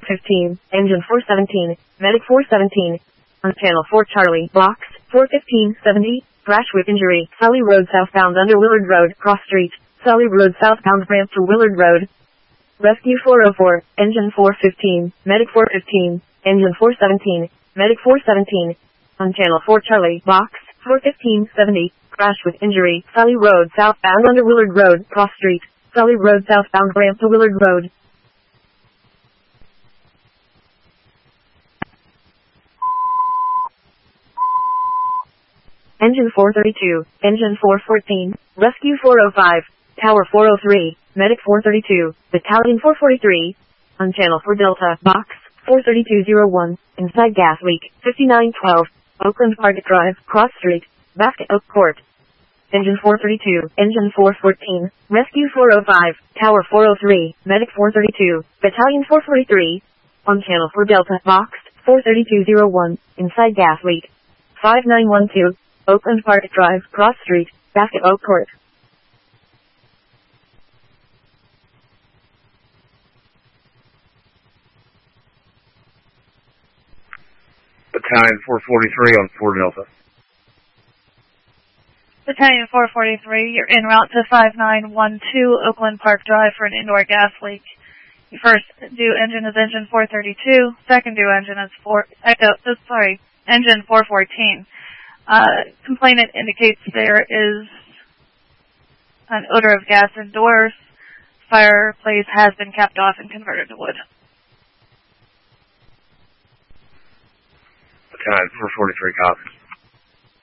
15, engine 417, medic 417. On channel 4 Charlie, box 41570, crash with injury, Sully Road southbound under Willard Road, cross street, Sully Road southbound ramp to Willard Road. Rescue 404, engine 415, medic 415, engine 417, medic 417. On channel 4 Charlie, box 41570, crash with injury, Sully Road southbound under Willard Road, cross street, Sully Road southbound ramp to Willard Road. Engine 432, engine 414, rescue 405, tower 403, medic 432, battalion 443. On channel 4 Delta, box 43201, inside gas leak, 5912, Oakland Park Drive, cross street, back to Oak Court. Engine 432, engine 414, rescue 405, tower 403, medic 432, battalion 443. On channel 4 Delta, box 43201, inside gas leak, 5912, Oakland Park Drive, cross street, back to Oak Court. Battalion 443 on 4 Delta. Battalion 443, you're en route to 5912 Oakland Park Drive for an indoor gas leak. Your first due engine is engine 432. Second due engine is engine 414. Complainant indicates there is an odor of gas indoors. Fireplace has been capped off and converted to wood. Battalion 443 copy.